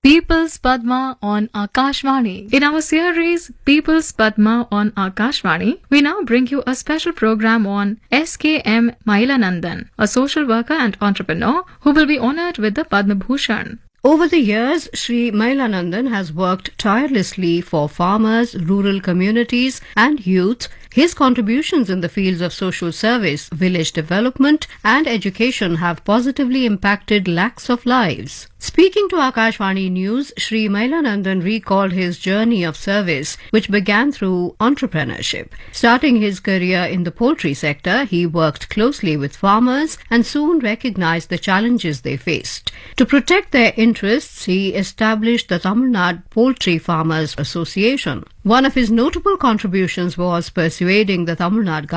People's Padma on Akashvani. In our series People's Padma on Akashvani, we now bring you a special program on SKM Mailanandan, a social worker and entrepreneur who will be honored with the Padma Bhushan. Over the years, Sri Mailanandan has worked tirelessly for farmers, rural communities and youth. His contributions in the fields of social service, village development and education have positively impacted lakhs of lives. Speaking to Akashvani News, Sri Mailanandan recalled his journey of service, which began through entrepreneurship. Starting his career in the poultry sector, he worked closely with farmers and soon recognized the challenges they faced. To protect their interests, he established the Tamil Nadu Poultry Farmers Association. One of his notable contributions was persuading the Tamil Nadu